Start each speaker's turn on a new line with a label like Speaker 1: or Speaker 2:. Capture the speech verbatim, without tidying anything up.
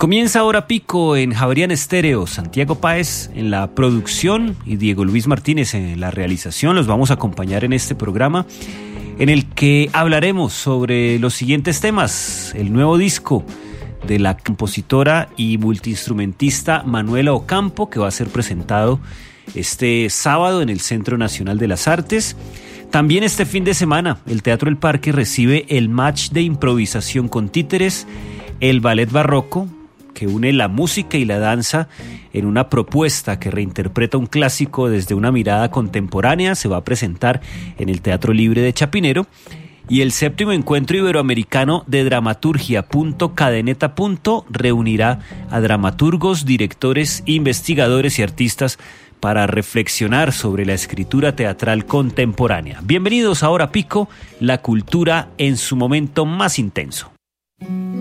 Speaker 1: Comienza Hora Pico en Javerian Estéreo, Santiago Páez en la producción y Diego Luis Martínez en la realización. Los vamos a acompañar en este programa en el que hablaremos sobre los siguientes temas: el nuevo disco de la compositora y multiinstrumentista Manuela Ocampo, que va a ser presentado este sábado en el Centro Nacional de las Artes. También este fin de semana el Teatro El Parque recibe el match de improvisación con títeres, el ballet barroco, que une la música y la danza en una propuesta que reinterpreta un clásico desde una mirada contemporánea. Se va a presentar en el Teatro Libre de Chapinero. Y el séptimo encuentro iberoamericano de dramaturgia punto cadeneta punto reunirá a dramaturgos, directores, investigadores y artistas para reflexionar sobre la escritura teatral contemporánea. Bienvenidos a Hora Pico, la cultura en su momento más intenso.